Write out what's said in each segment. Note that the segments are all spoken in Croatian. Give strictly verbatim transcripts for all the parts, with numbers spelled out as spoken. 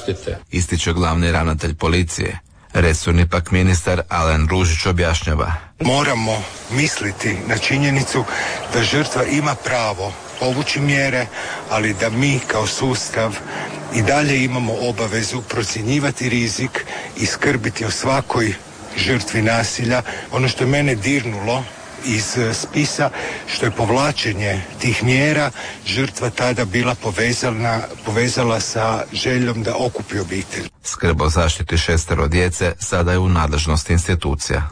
zaštite, ističe glavni ravnatelj policije. Resorni pak ministar Alen Ružić objašnjava. Moramo misliti na činjenicu da žrtva ima pravo povući mjere, ali da mi kao sustav i dalje imamo obavezu procjenjivati rizik i skrbiti o svakoj žrtvi nasilja. Ono što je mene dirnulo iz spisa, što je povlačenje tih mjera, žrtva tada bila povezana, povezala sa željom da okupi obitelj. Skrb o zaštiti šestero djece sada je u nadležnosti institucija.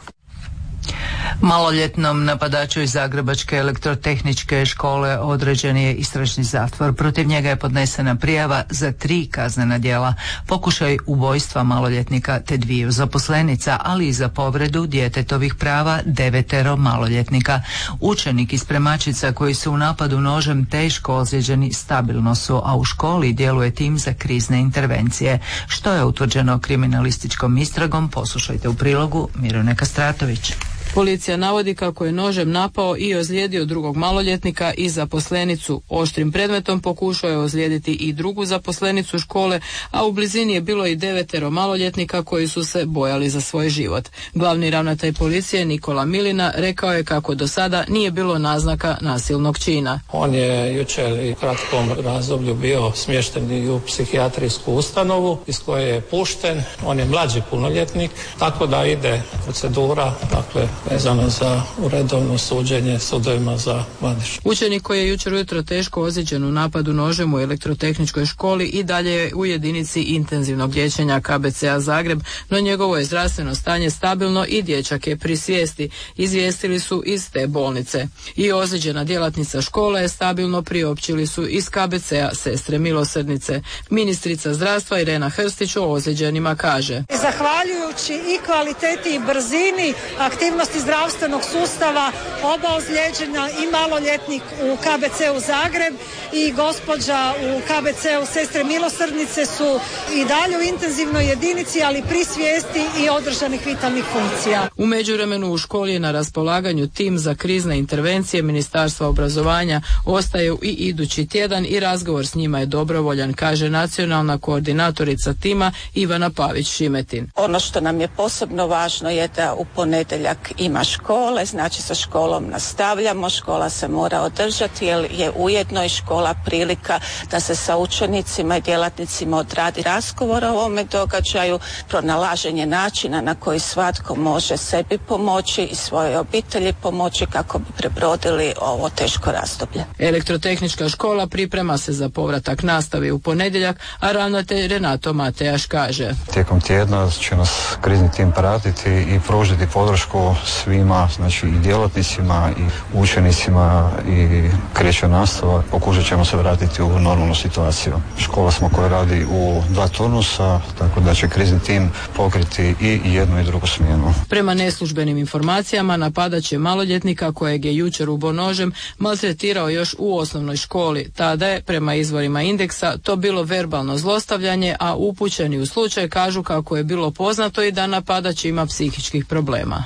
Maloljetnom napadaču iz Zagrebačke elektrotehničke škole određen je istražni zatvor. Protiv njega je podnesena prijava za tri kaznena djela: pokušaj ubojstva maloljetnika te dviju zaposlenica, ali i za povredu djetetovih prava devetero maloljetnika. Učenik i spremačica koji su u napadu nožem teško ozlijeđeni stabilno su, a u školi djeluje tim za krizne intervencije. Što je utvrđeno kriminalističkom istragom, poslušajte u prilogu Mirone Kastratović. Policija navodi kako je nožem napao i ozlijedio drugog maloljetnika i zaposlenicu. Oštrim predmetom pokušao je ozlijediti i drugu zaposlenicu škole, a u blizini je bilo i devetero maloljetnika koji su se bojali za svoj život. Glavni ravnatelj policije Nikola Milina rekao je kako do sada nije bilo naznaka nasilnog čina. On je jučer i u kratkom razdoblju bio smješten i u psihijatrijsku ustanovu iz koje je pušten. On je mlađi punoljetnik, tako da ide procedura, dakle, vezano za uredovno suđenje sudovima za mladež. Učenik koji je jučer ujutro teško ozlijeđen u napadu nožem u elektrotehničkoj školi i dalje je u jedinici intenzivnog liječenja K B C-a Zagreb, no njegovo je zdravstveno stanje stabilno i dječak je pri svijesti, izvijestili su iz te bolnice. I ozlijeđena djelatnica škole je stabilno, priopćili su iz K B C-a Sestre milosrdnice. Ministrica zdravstva Irena Hrstić o ozlijeđenima kaže: zahvaljujući i kvaliteti i brzini aktivnosti zdravstvenog sustava, oba ozlijeđena i maloljetnik u K B C-u Zagreb i gospođa u K B C-u Sestre milosrdnice su i dalje u intenzivnoj jedinici, ali pri svijesti i održanih vitalnih funkcija. U međuvremenu u školi je na raspolaganju tim za krizne intervencije Ministarstva obrazovanja. Ostaje i idući tjedan i razgovor s njima je dobrovoljan, kaže nacionalna koordinatorica tima Ivana Pavić-Šimetin. Ono što nam je posebno važno je da u ponedjeljak ima škole, znači sa školom nastavljamo, škola se mora održati jer je ujedno i škola prilika da se sa učenicima i djelatnicima odradi razgovor o ovome događaju, pronalaženje načina na koji svatko može sebi pomoći i svojoj obitelji pomoći kako bi prebrodili ovo teško razdoblje. Elektrotehnička škola priprema se za povratak nastavi u ponedjeljak, a ravnatelj Renato Matejaš kaže: tijekom tjedna će nas krizni tim pratiti i pružiti podršku svima, znači i djelatnicima i učenicima, i kreće nastava. Pokušat ćemo se vratiti u normalnu situaciju. Škola smo koja radi u dva turnusa, tako da će krizni tim pokriti i jednu i drugu smjenu. Prema neslužbenim informacijama napadač je maloljetnika kojeg je jučer ubio nožem maltretirao još u osnovnoj školi. Tada je, prema izvorima Indeksa, to bilo verbalno zlostavljanje, a upućeni u slučaj kažu kako je bilo poznato i da napadač ima psihičkih problema.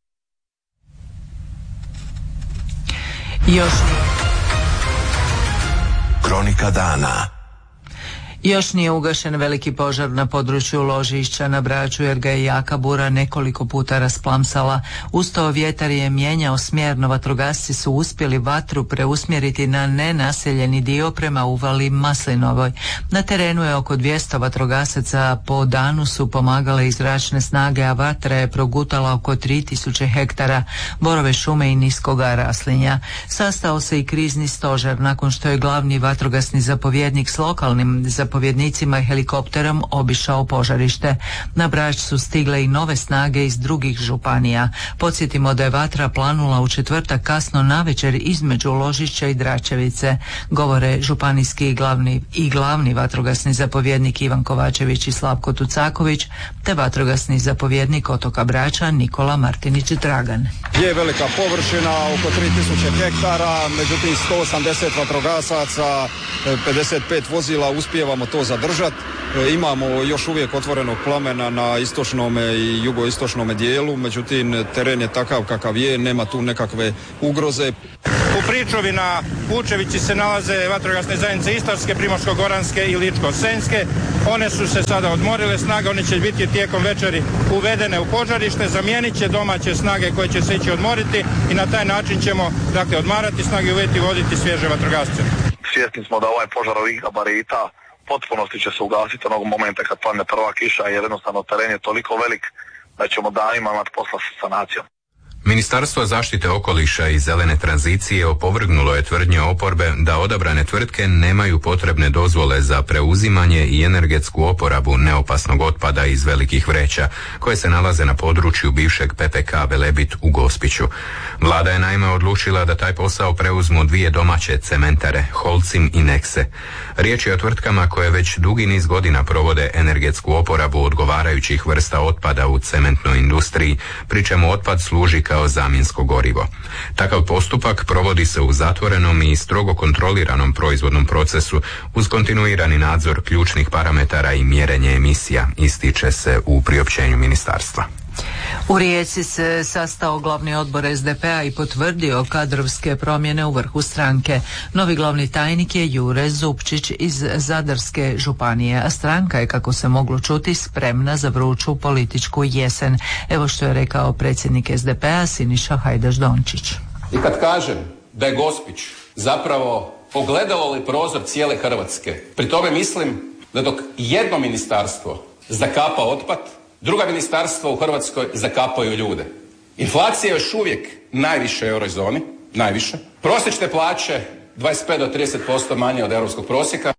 Još Kronika dana. Još nije ugašen veliki požar na području Ložišća na Braču jer ga je jaka bura nekoliko puta rasplamsala. Uz to vjetar je mijenjao smjer, no vatrogasci su uspjeli vatru preusmjeriti na nenaseljeni dio prema uvali Maslinovoj. Na terenu je oko dvjesto vatrogasaca, po danu su pomagale i zračne snage, a vatra je progutala oko tri tisuće hektara borove šume i niskoga raslinja. Sastao se i krizni stožer nakon što je glavni vatrogasni zapovjednik s lokalnim zapovjednicima zapovjednicima i helikopterom obišao požarište. Na Brač su stigle i nove snage iz drugih županija. Podsjetimo da je vatra planula u četvrtak kasno navečer između Ložišća i Dračevice. Govore županijski i glavni, i glavni vatrogasni zapovjednik Ivan Kovačević i Slavko Tucaković, te vatrogasni zapovjednik otoka Brača Nikola Martinić Dragan. Je velika površina, oko tri tisuće hektara, međutim sto osamdeset vatrogasaca, pedeset pet vozila, uspijevamo to zadržati. Imamo još uvijek otvorenog plamena na istočnome i jugoistočnome dijelu, međutim teren je takav kakav je, nema tu nekakve ugroze. Po Pričovina, Vučevići se nalaze vatrogasne zajednice Istarske, Primorsko-goranske i Ličko-senjske. One su se sada odmorile snage, one će biti tijekom večeri uvedene u požarište, zamijenit će domaće snage koje će se ići odmoriti i na taj način ćemo dakle odmarati snage i uvjeti voditi svježe vatrogasce. Svjesni smo da ovaj požar ovih gabarita potpunosti će se ugasiti onog momenta kad padne prva kiša, jer jednostavno teren je toliko velik da ćemo danima imati posla sa sanacijom. Ministarstvo zaštite okoliša i zelene tranzicije opovrgnulo je tvrdnje oporbe da odabrane tvrtke nemaju potrebne dozvole za preuzimanje i energetsku oporabu neopasnog otpada iz velikih vreća koje se nalaze na području bivšeg P P K Velebit u Gospiću. Vlada je naime odlučila da taj posao preuzmu dvije domaće cementare, Holcim i Nexe. Riječ je o tvrtkama koje već dugi niz godina provode energetsku oporabu odgovarajućih vrsta otpada u cementnoj industriji, pri čemu otpad služi kao zamjensko gorivo. Takav postupak provodi se u zatvorenom i strogo kontroliranom proizvodnom procesu uz kontinuirani nadzor ključnih parametara i mjerenje emisija, ističe se u priopćenju ministarstva. U Rijeci se sastao glavni odbor S D P-a i potvrdio kadrovske promjene u vrhu stranke. Novi glavni tajnik je Jure Zupčić iz Zadarske županije, a stranka je, kako se moglo čuti, spremna za vruću političku jesen. Evo što je rekao predsjednik S D P-a Siniša Hajdaš Dončić. I kad kažem da je Gospić zapravo pogledalo li prozor cijele Hrvatske, pri tome mislim da dok jedno ministarstvo zakapa otpad, druga ministarstva u Hrvatskoj zakapaju ljude. Inflacija je još uvijek najviše u eurozoni, najviše. Prosječne plaće dvadeset pet do trideset posto manje od europskog prosjeka.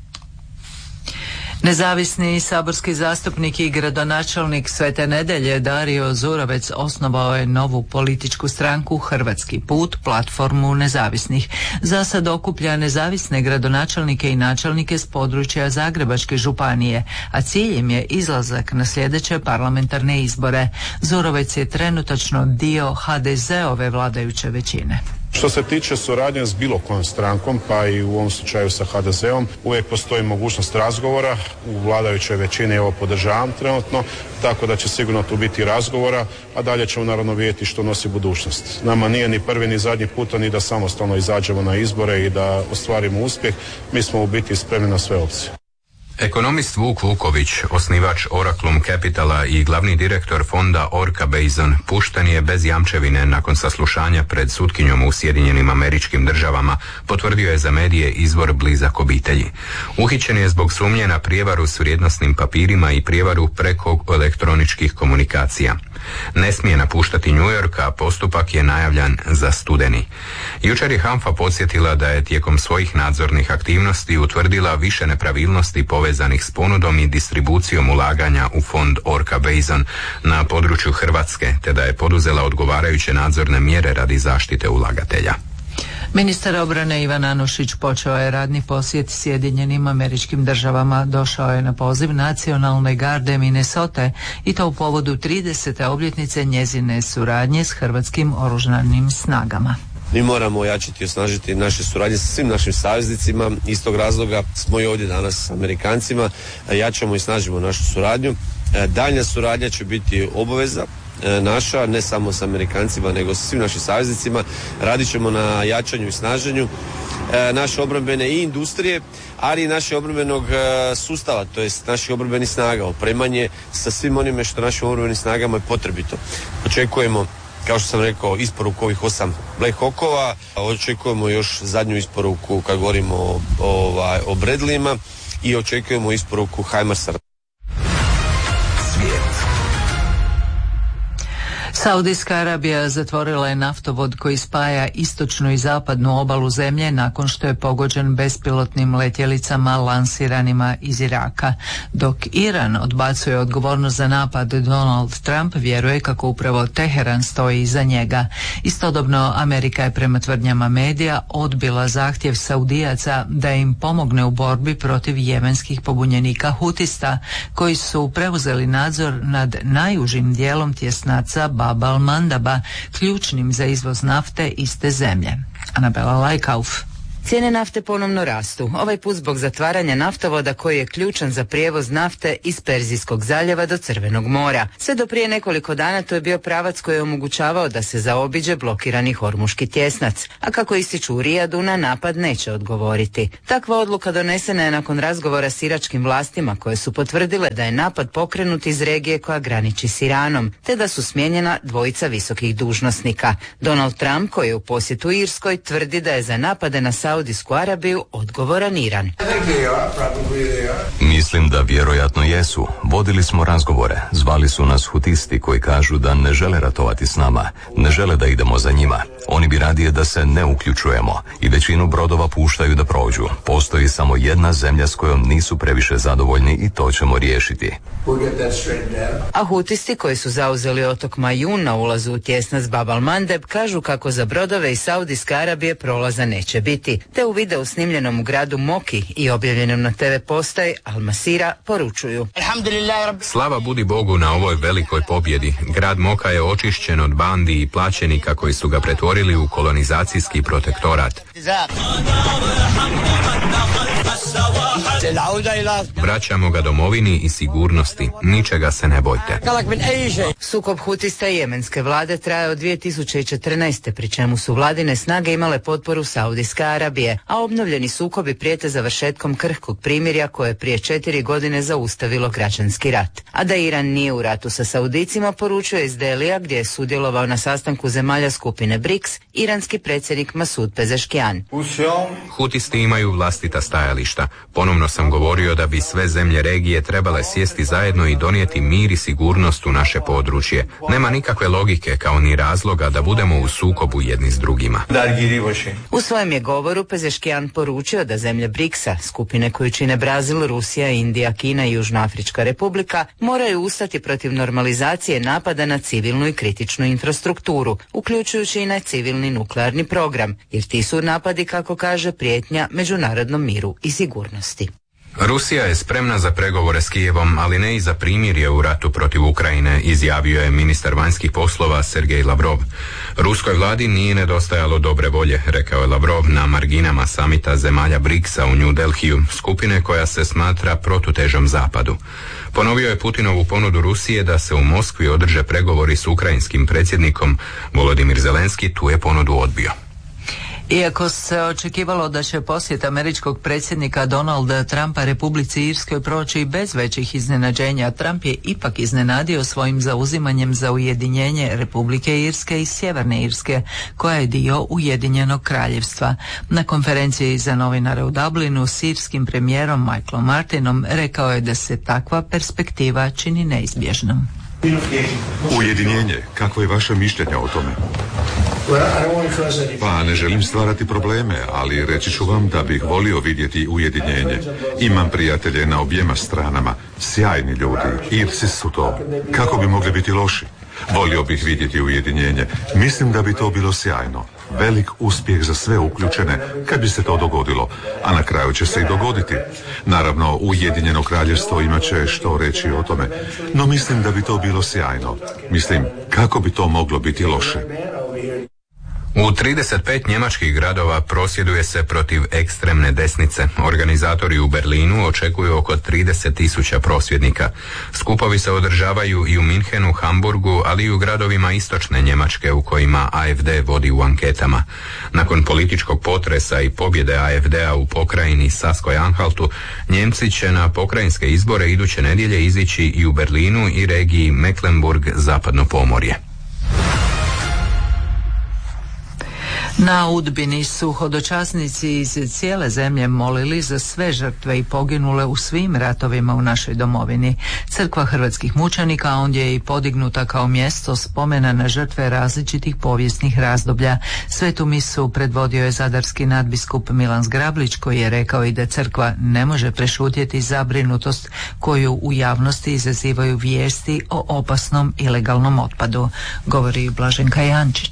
Nezavisni saborski zastupnik i gradonačelnik Svete Nedelje Dario Zurovec osnovao je novu političku stranku Hrvatski put, platformu nezavisnih. Za sad okuplja nezavisne gradonačelnike i načelnike s područja Zagrebačke županije, a cilj im je izlazak na sljedeće parlamentarne izbore. Zurovec je trenutačno dio H D Z-ove vladajuće većine. Što se tiče suradnje s bilo kojom strankom, pa i u ovom slučaju sa H D Z-om, uvijek postoji mogućnost razgovora. U vladajućoj većini ovo podržavam trenutno, tako da će sigurno tu biti razgovora, a dalje ćemo naravno vidjeti što nosi budućnost. Nama nije ni prvi ni zadnji puta ni da samostalno izađemo na izbore i da ostvarimo uspjeh. Mi smo u biti spremni na sve opcije. Ekonomist Vuk Vuković, osnivač Oraclum Capitala i glavni direktor fonda Orca Basin, pušten je bez jamčevine nakon saslušanja pred sutkinjom u Sjedinjenim Američkim Državama, potvrdio je za medije izvor blizak obitelji. Uhićen je zbog sumnje na prijevaru s vrijednosnim papirima i prijevaru preko elektroničkih komunikacija. Ne smije napuštati New York, a postupak je najavljan za studeni. Jučer je HANFA podsjetila da je tijekom svojih nadzornih aktivnosti utvrdila više nepravilnosti povezanih s ponudom i distribucijom ulaganja u fond Orca Basin na području Hrvatske, te da je poduzela odgovarajuće nadzorne mjere radi zaštite ulagatelja. Ministar obrane Ivan Anušić počeo je radni posjet Sjedinjenim Američkim Državama. Došao je na poziv Nacionalne garde Minnesota i to u povodu tridesete obljetnice njezine suradnje s hrvatskim oružanim snagama. Mi moramo ojačiti i osnažiti naše suradnje sa svim našim saveznicima. Iz tog razloga smo i ovdje danas s Amerikancima. Jačamo i snažimo našu suradnju. Daljnja suradnja će biti obaveza naša, ne samo s Amerikancima nego sa svim našim saveznicima. Radit ćemo na jačanju i snaženju naše obrambene i industrije, ali i naše obrambenog sustava, to jest naših obrambenih snaga, opremanje sa svim onime što našim obrambenim snagama je potrebito. Očekujemo, kao što sam rekao, isporuku ovih osam Black Hawkova, očekujemo još zadnju isporuku kad govorimo o, o, o Bradleyima i očekujemo isporuku Himarsara. Saudijska Arabija zatvorila je naftovod koji spaja istočnu i zapadnu obalu zemlje nakon što je pogođen bespilotnim letjelicama lansiranima iz Iraka. Dok Iran odbacuje odgovornost za napad, Donald Trump vjeruje kako upravo Teheran stoji iza njega. Istodobno Amerika je prema tvrdnjama medija odbila zahtjev Saudijaca da im pomogne u borbi protiv jemenskih pobunjenika Hutista koji su preuzeli nadzor nad najužim dijelom tjesnaca Bab al-Mandaba, ključnim za izvoz nafte iz te zemlje. Anabela Lajkauf. Cijene nafte ponovno rastu, ovaj put zbog zatvaranja naftovoda koji je ključan za prijevoz nafte iz Perzijskog zaljeva do Crvenog mora. Sve do prije nekoliko dana to je bio pravac koji je omogućavao da se zaobiđe blokirani hormuški tjesnac, a kako ističu u Rijadu, na napad neće odgovoriti. Takva odluka donesena je nakon razgovora s iračkim vlastima koje su potvrdile da je napad pokrenut iz regije koja graniči s Iranom, te da su smijenjena dvojica visokih dužnosnika. Donald Trump, koji je u posjetu Irskoj, tvrdi da je za napade na Saudijsku Arabiju odgovoran Iran. Mislim da vjerojatno jesu. Vodili smo razgovore. Zvali su nas hutisti koji kažu da ne žele ratovati s nama. Ne žele da idemo za njima. Oni bi radije da se ne uključujemo i većinu brodova puštaju da prođu. Postoji samo jedna zemlja s kojom nisu previše zadovoljni i to ćemo riješiti. A hutisti koji su zauzeli otok Majun na ulazu u tjesnac Bab al-Mandeb kažu kako za brodove iz Saudijske Arabije prolaza neće biti, te u videu snimljenom u gradu Moki i objavljenom na te ve postaji Al Masira poručuju: Slava budi Bogu na ovoj velikoj pobjedi. Grad Moka je očišćen od bandi i plaćenika koji su ga pretvorili u kolonizacijski protektorat. Vraćamo ga domovini i sigurnosti. Ničega se ne bojte. Sukob hutista i jemenske vlade traje od dvije tisuće četrnaeste. pri čemu su vladine snage imale potporu Saudijske Arabije, a obnovljeni sukobi prijete završetkom krhkog primirja koje je prije četiri godine zaustavilo građanski rat. A da Iran nije u ratu sa Saudicima poručuje iz Delija, gdje je sudjelovao na sastanku zemalja skupine briks, iranski predsjednik Masud Pezeškian. Hutisti imaju vlastita stajališta. Ponovno sam govorio da bi sve zemlje regije trebale sjesti zajedno i donijeti mir i sigurnost u naše područje. Nema nikakve logike kao ni razloga da budemo u sukobu jedni s drugima. U svojem je govoru Pezeškian poručio da zemlje briksa, skupine koju čine Brazil, Rusija, Indija, Kina i Južnoafrička republika, moraju ustati protiv normalizacije napada na civilnu i kritičnu infrastrukturu, uključujući i na civilni nuklearni program, jer ti su napadi, kako kaže, prijetnja međunarodnom miru i sigurnosti. Rusija je spremna za pregovore s Kijevom, ali ne i za primirje u ratu protiv Ukrajine, izjavio je ministar vanjskih poslova Sergej Lavrov. Ruskoj vladi nije nedostajalo dobre volje, rekao je Lavrov na marginama samita zemalja briksa u New Delhiju, skupine koja se smatra protutežom zapadu. Ponovio je Putinovu ponudu Rusije da se u Moskvi održe pregovori s ukrajinskim predsjednikom. Volodimir Zelenski tu je ponudu odbio. Iako se očekivalo da će posjet američkog predsjednika Donalda Trumpa Republici Irskoj proći bez većih iznenađenja, Trump je ipak iznenadio svojim zauzimanjem za ujedinjenje Republike Irske i Sjeverne Irske, koja je dio Ujedinjenog kraljevstva. Na konferenciji za novinare u Dublinu s irskim premijerom Michaelom Martinom rekao je da se takva perspektiva čini neizbježnom. Ujedinjenje, kakvo je vaše mišljenje o tome? Pa ne želim stvarati probleme, ali reći ću vam da bih volio vidjeti ujedinjenje. Imam prijatelje na objema stranama, sjajni ljudi, Irci su to. Kako bi mogli biti loši? Volio bih vidjeti ujedinjenje. Mislim da bi to bilo sjajno. Velik uspjeh za sve uključene kad bi se to dogodilo, a na kraju će se i dogoditi. Naravno, Ujedinjeno kraljevstvo imat će što reći o tome, no mislim da bi to bilo sjajno. Mislim, kako bi to moglo biti loše? U trideset pet njemačkih gradova prosvjeduje se protiv ekstremne desnice. Organizatori u Berlinu očekuju oko trideset tisuća prosvjednika. Skupovi se održavaju i u Minhenu, Hamburgu, ali i u gradovima istočne Njemačke u kojima A F D vodi u anketama. Nakon političkog potresa i pobjede A F D-a u pokrajini Saskoj-Anhaltu, Njemci će na pokrajinske izbore iduće nedjelje izići i u Berlinu i regiji Mecklenburg-Zapadno Pomorje. Na Udbini su hodočasnici iz cijele zemlje molili za sve žrtve i poginule u svim ratovima u našoj domovini. Crkva hrvatskih mučenika ondje je i podignuta kao mjesto spomena na žrtve različitih povijesnih razdoblja. Svetu misu predvodio je zadarski nadbiskup Milan Zgrablić, koji je rekao i da crkva ne može prešutjeti zabrinutost koju u javnosti izazivaju vijesti o opasnom ilegalnom otpadu, govori Blaženka Jančić.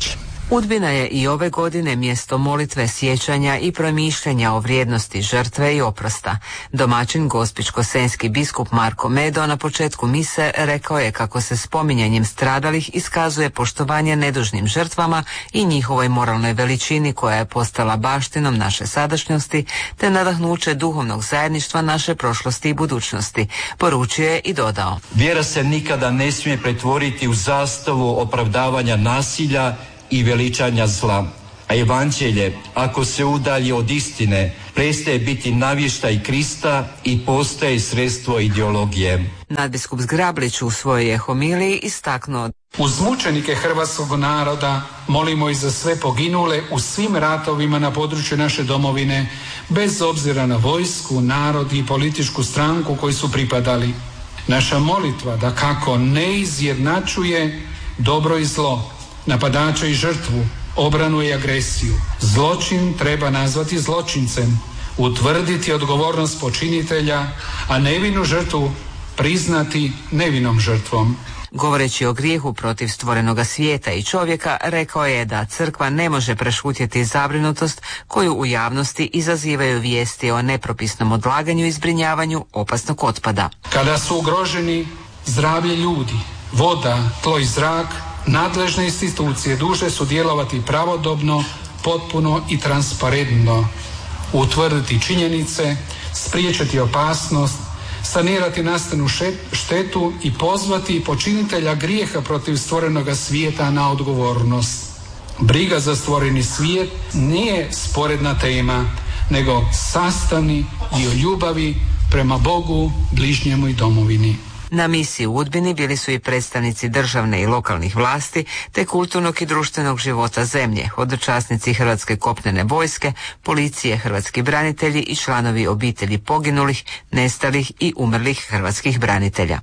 Udbina je i ove godine mjesto molitve, sjećanja i promišljanja o vrijednosti žrtve i oprosta. Domaćin gospićko-senjski biskup Marko Medo na početku mise rekao je kako se spominjanjem stradalih iskazuje poštovanje nedužnim žrtvama i njihovoj moralnoj veličini koja je postala baštinom naše sadašnjosti te nadahnuće duhovnog zajedništva naše prošlosti i budućnosti, poručio je i dodao. Vjera se nikada ne smije pretvoriti u zastavu opravdavanja nasilja i veličanja zla. A evanđelje, ako se udalji od istine, prestaje biti navještaj Krista i postaje sredstvo ideologije. Nadbiskup Zgrablić u svojoj je homiliji istaknuo: uz mučenike hrvatskog naroda molimo i za sve poginule u svim ratovima na području naše domovine, bez obzira na vojsku, narod i političku stranku koji su pripadali. Naša molitva da kako ne izjednačuje dobro i zlo, napadača i žrtvu, obranu i agresiju. Zločin treba nazvati zločincem, utvrditi odgovornost počinitelja, a nevinu žrtvu priznati nevinom žrtvom. Govoreći o grijehu protiv stvorenoga svijeta i čovjeka, rekao je da crkva ne može prešutjeti zabrinutost koju u javnosti izazivaju vijesti o nepropisnom odlaganju i zbrinjavanju opasnog otpada. Kada su ugroženi zdravlje ljudi, voda, tlo i zrak, nadležne institucije dužne su djelovati pravodobno, potpuno i transparentno, utvrditi činjenice, spriječiti opasnost, sanirati nastanu štetu i pozvati počinitelja grijeha protiv stvorenoga svijeta na odgovornost. Briga za stvoreni svijet nije sporedna tema, nego sastavni dio ljubavi prema Bogu, bližnjemu i domovini. Na misiji u Udbini bili su i predstavnici državne i lokalnih vlasti te kulturnog i društvenog života zemlje, hodočasnici Hrvatske kopnene vojske, policije, hrvatski branitelji i članovi obitelji poginulih, nestalih i umrlih hrvatskih branitelja.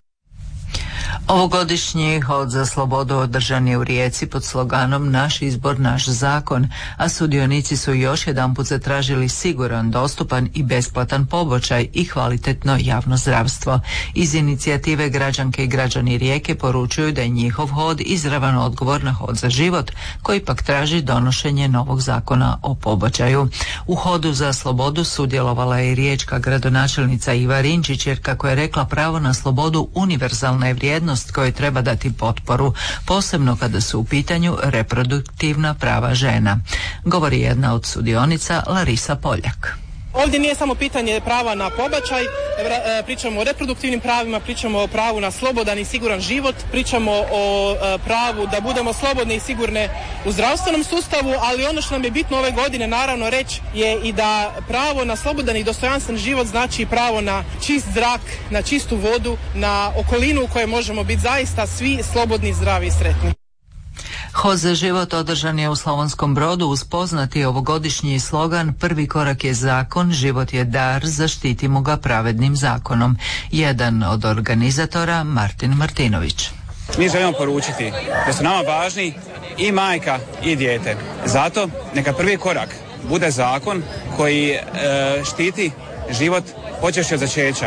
Ovogodišnji hod za slobodu održan je u Rijeci pod sloganom Naš izbor, naš zakon, a sudionici su još jedanput zatražili siguran, dostupan i besplatan pobačaj i kvalitetno javno zdravstvo. Iz inicijative Građanke i građani Rijeke poručuju da je njihov hod izravan odgovor na hod za život, koji pak traži donošenje novog zakona o pobačaju. U hodu za slobodu sudjelovala je i riječka gradonačelnica Iva Rinčić, jer kako je rekla, pravo na slobodu univerzalna je vrijednost kojoj treba dati potporu, posebno kada su u pitanju reproduktivna prava žena. Govori jedna od sudionica, Larisa Poljak. Ovdje nije samo pitanje prava na pobačaj, pričamo o reproduktivnim pravima, pričamo o pravu na slobodan i siguran život, pričamo o pravu da budemo slobodne i sigurne u zdravstvenom sustavu, ali ono što nam je bitno ove godine naravno reći je i da pravo na slobodan i dostojanstven život znači pravo na čist zrak, na čistu vodu, na okolinu u kojoj možemo biti zaista svi slobodni, zdravi i sretni. Hod za život održan je u Slavonskom Brodu uz poznati ovogodišnji slogan Prvi korak je zakon, život je dar, zaštitimo ga pravednim zakonom. Jedan od organizatora, Martin Martinović. Mi želimo poručiti da su nama važni i majka i dijete. Zato neka prvi korak bude zakon koji e, štiti život počevši od začeća.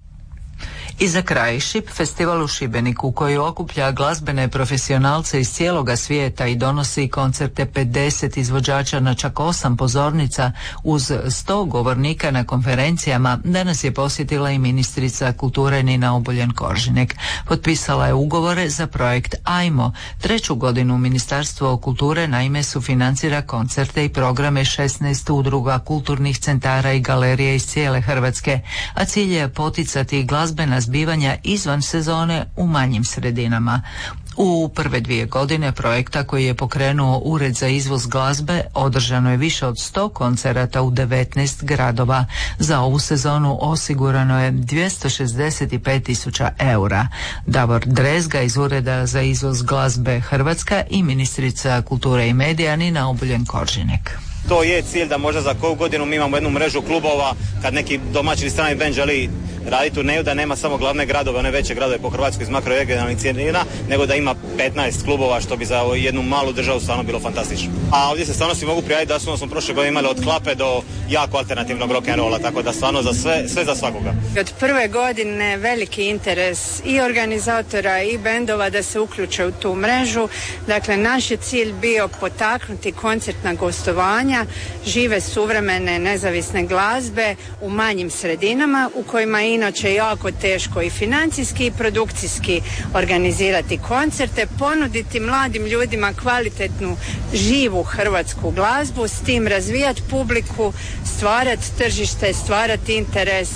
I za kraj, Šip festival u Šibeniku koji okuplja glazbene profesionalce iz cijeloga svijeta i donosi koncerte pedeset izvođača na čak osam pozornica uz sto govornika na konferencijama, danas je posjetila i ministrica kulture Nina Obuljen Koržinek. Potpisala je ugovore za projekt Ajmo. Treću godinu Ministarstvo kulture naime sufinancira koncerte i programe šesnaest udruga kulturnih centara i galerije iz cijele Hrvatske, a cilj je poticati glazbena zbivanja izvan sezone u manjim sredinama. U prve dvije godine projekta koji je pokrenuo Ured za izvoz glazbe održano je više od sto koncerata u devetnaest gradova. Za ovu sezonu osigurano je dvjesto šezdeset pet tisuća eura. Davor Drezga iz Ureda za izvoz glazbe Hrvatska i ministrica kulture i medija Nina Obuljen Koržinek. To je cilj da možda za koju godinu mi imamo jednu mrežu klubova kad neki domaći ili strani bend želi raditi turneju da nema samo glavne gradove, one veće gradove po Hrvatskoj iz makroregionalnih cjelina, nego da ima petnaest klubova, što bi za jednu malu državu stvarno bilo fantastično. A ovdje se stvarno svi mogu prijaviti da smo, smo prošle godine imali od klape do jako alternativnog rock'n'rolla, tako da stvarno za sve, sve za svakoga. Od prve godine veliki interes i organizatora i bendova da se uključe u tu mrežu. Dakle, naš je cilj bio potaknuti koncertna gostovanja, žive suvremene nezavisne glazbe u manjim sredinama u kojima je inače jako teško i financijski i produkcijski organizirati koncerte, ponuditi mladim ljudima kvalitetnu živu hrvatsku glazbu, s tim razvijati publiku, stvarati tržište, stvarati interes.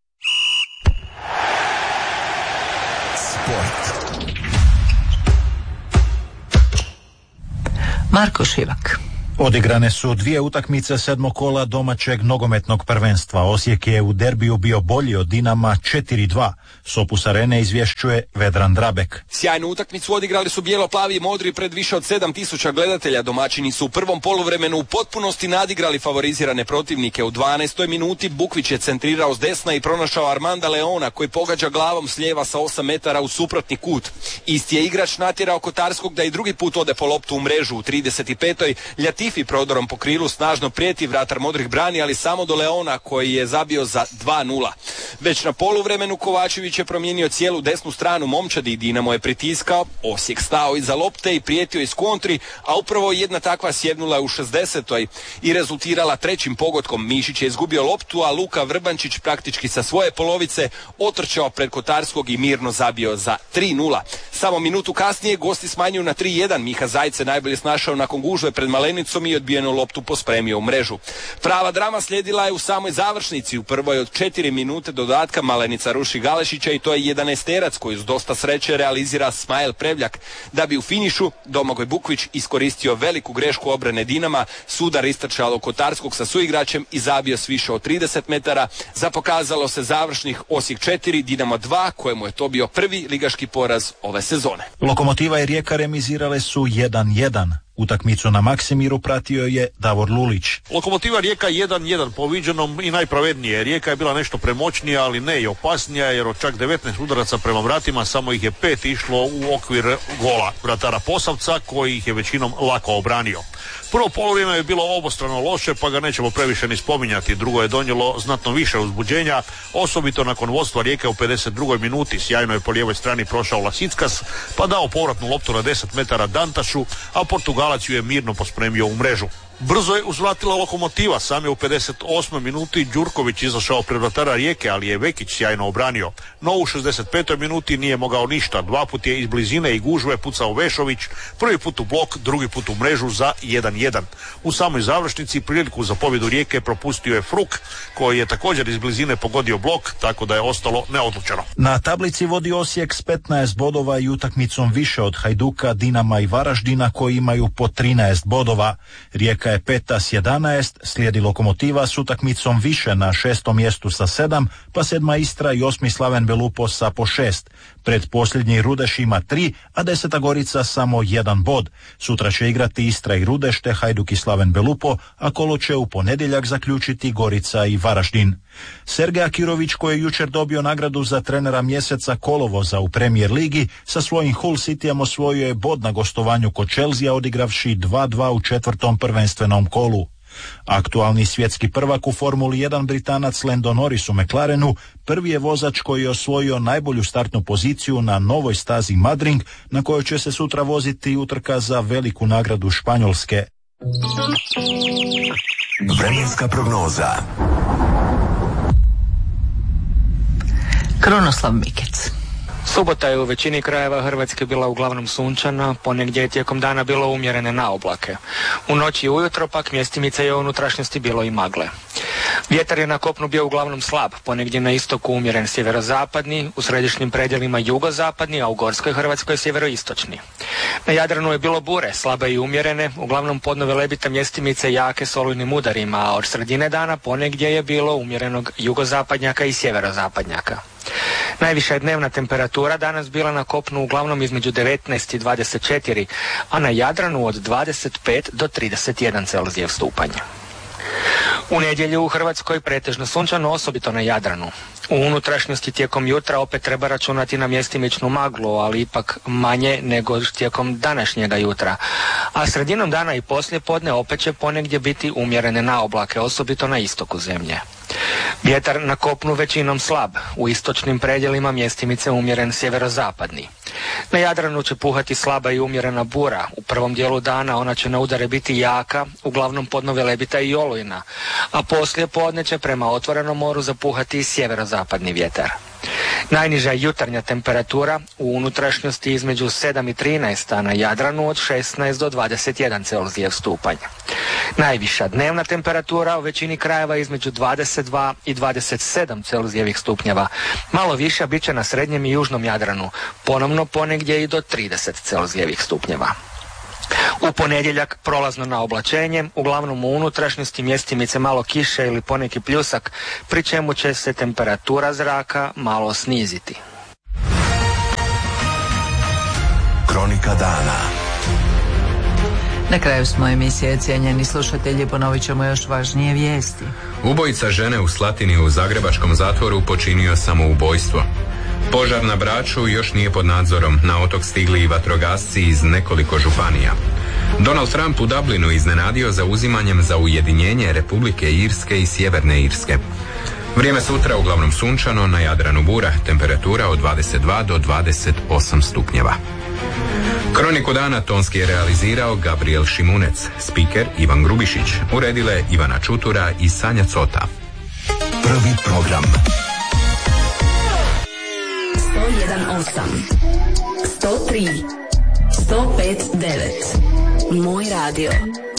Sport. Marko Šivak. Odigrane su dvije utakmice sedmog kola domaćeg nogometnog prvenstva. Osijek je u derbiju bio bolji od Dinama četiri dva. S Opus Arene izvješćuje Vedran Drabek. Sjajnu utakmicu odigrali su bijelo-plavi i modri pred više od sedam tisuća gledatelja. Domaćini su u prvom poluvremenu u potpunosti nadigrali favorizirane protivnike. U dvanaestoj minuti Bukvić je centrirao s desna i pronašao Armanda Leona koji pogađa glavom s lijeva sa osam metara u suprotni kut. Isti je igrač natjerao Kotarskog da i drugi put ode po loptu u mrežu. U trideset petoj Ljatifi prodorom po krilu snažno prijeti, vratar modrih brani, ali samo do Leona koji je zabio za dva nula. Već na poluvremenu Kovačević je promijenio cijelu desnu stranu momčadi i Dinamo je pritiskao, Osijek stao iza lopte i prijetio iz kontri, a upravo jedna takva sjevnula u šezdesetoj i rezultirala trećim pogodkom. Mišić je izgubio loptu, a Luka Vrbančić praktički sa svoje polovice otrčao pred Kotarskog i mirno zabio za tri nula. Samo minutu kasnije gosti smanjuju na tri jedan. Miha Zajce najbolje snašao nakon gužve pred Malenicom i odbijenu loptu pospremio u mrežu. Prava drama slijedila je u samoj završnici. U prvoj od četiri minute dodatka Malenica ruši Galešića i to je jedanaesterac koji uz dosta sreće realizira Smajel Prevljak, da bi u finišu Domagoj Bukvić iskoristio veliku grešku obrane Dinama, sudar istrčalo Kotarskog sa suigračem i zabio s više od trideset metara. Za pokazalo se završnih Osijek četiri, Dinamo dva, kojemu je to bio prvi ligaški poraz ove sezone. Lokomotiva i Rijeka remizirale su jedan jedan. Utakmicu na Maksimiru pratio je Davor Lulić. Lokomotiva Rijeka jedan jedan po viđenom i najpravednije. Rijeka je bila nešto premoćnija, ali ne i opasnija, jer od čak devetnaest udaraca prema vratima samo ih je pet išlo u okvir gola vratara Posavca, koji ih je većinom lako obranio. Prvo polovrijeme je bilo obostrano loše, pa ga nećemo previše ni spominjati. Drugo je donijelo znatno više uzbuđenja, osobito nakon vodstva Rijeke u pedeset drugoj minuti. Sjajno je po lijevoj strani prošao Lasickas, pa dao povratnu loptu na deset metara Dantašu, a Portugalac ju je mirno pospremio u mrežu. Brzo je uzvratila Lokomotiva, sam je u pedeset osmoj minuti Đurković izašao pred vratara Rijeke, ali je Vekić sjajno obranio. No u šezdeset petoj minuti nije mogao ništa, dva put je iz blizine i gužve pucao Vešović, prvi put u blok, drugi put u mrežu za jedan jedan. U samoj završnici priliku za pobjedu Rijeke propustio je Fruk, koji je također iz blizine pogodio blok, tako da je ostalo neodlučeno. Na tablici vodi Osijek s petnaest bodova i utakmicom više od Hajduka, Dinama i Varaždina koji imaju po trinaest bodova. Rijeka je peta s jedanaest, slijedi Lokomotiva s utakmicom više na šestom mjestu sa sedam, pa sedma Istra i osmi Slaven Belupo sa po šest. Predposljednji Rudeš ima tri, a Deseta Gorica samo jedan bod. Sutra će igrati Istra i Rudeš te Hajduk i Slaven Belupo, a kolo će u ponedjeljak zaključiti Gorica i Varaždin. Sergej Akirović, koji je jučer dobio nagradu za trenera mjeseca kolovoza u Premier ligi, sa svojim Hull Cityjem osvojio je bod na gostovanju kod Chelsea, odigravši dva dva u četvrtom prvenstvenom kolu. Aktualni svjetski prvak u Formuli jedan Britanac Lando Norris u McLarenu prvi je vozač koji je osvojio najbolju startnu poziciju na novoj stazi Madring, na kojoj će se sutra voziti utrka za veliku nagradu Španjolske. Vremenska prognoza. Krunoslav Mikec. Subota je u većini krajeva Hrvatske bila uglavnom sunčana, ponegdje je tijekom dana bilo umjerene na oblake. U noći i ujutro pak mjestimice je u unutrašnjosti bilo i magle. Vjetar je na kopnu bio uglavnom slab, ponegdje na istoku umjeren sjeverozapadni, u središnjim predjelima jugozapadni, a u gorskoj Hrvatskoj sjeveroistočni. Na Jadranu je bilo bure, slabe i umjerene, uglavnom podno velebite mjestimice jake s olujnim udarima, a od sredine dana ponegdje je bilo umjerenog jugozapadnjaka i sjeverozapadnjaka. Najviša je dnevna temperatura danas bila na kopnu uglavnom između devetnaest i dvadeset četiri, a na Jadranu od dvadeset pet do trideset jedan Celzijev stupanja. U nedjelju u Hrvatskoj pretežno sunčano, osobito na Jadranu. U unutrašnjosti tijekom jutra opet treba računati na mjestimičnu maglu, ali ipak manje nego tijekom današnjega jutra. A sredinom dana i poslije podne opet će ponegdje biti umjerene naoblake, osobito na istoku zemlje. Vjetar na kopnu većinom slab, u istočnim predjelima mjestimice umjeren sjeverozapadni. Na Jadranu će puhati slaba i umjerena bura. U prvom dijelu dana ona će na udare biti jaka, uglavnom podno Velebita i olujna, a poslije podne će prema otvorenom moru zapuhati sjeverozapadni vjetar. Najniža jutarnja temperatura u unutrašnjosti između sedam i trinaest, a na Jadranu od šesnaest do dvadeset jedan Celzijev stupanj. Najviša dnevna temperatura u većini krajeva između dvadeset dva i dvadeset sedam Celzijevih stupnjeva. Malo viša bit će na srednjem i južnom Jadranu, ponovno ponegdje i do trideset Celzijevih stupnjeva. U ponedjeljak prolazno na oblačenje, uglavnom u unutrašnjosti mjestimice malo kiše ili poneki pljusak, pri čemu će se temperatura zraka malo sniziti. Kronika dana. Na kraju smo emisije, cijenjeni slušatelji, ponovit ćemo još važnije vijesti. Ubojica žene u Slatini u zagrebačkom zatvoru počinio samoubojstvo. Požar na Braču još nije pod nadzorom, na otok stigli i vatrogasci iz nekoliko županija. Donald Trump u Dublinu iznenadio zauzimanjem za ujedinjenje Republike Irske i Sjeverne Irske. Vrijeme sutra uglavnom sunčano, na Jadranu bura, temperatura od dvadeset dva do dvadeset osam stupnjeva. Kroniku dana tonski je realizirao Gabriel Šimunec, spiker Ivan Grubišić, uredile Ivana Čutura i Sanja Cota. Prvi program. sto jedan osam, sto tri, sto pet devet. Moj radio.